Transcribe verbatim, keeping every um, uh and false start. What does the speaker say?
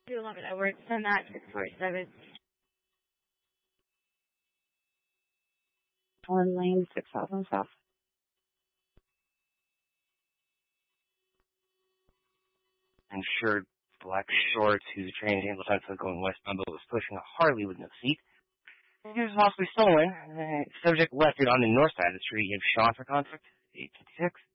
two eleven Edward, send that six forty-seven. One lane, six thousand south. Insured black shorts whose transient defensive going westbound but was pushing a Harley with no seat. He was possibly stolen. Uh, subject left it on the north side of the street. You have Sean for contact. eight fifty-six.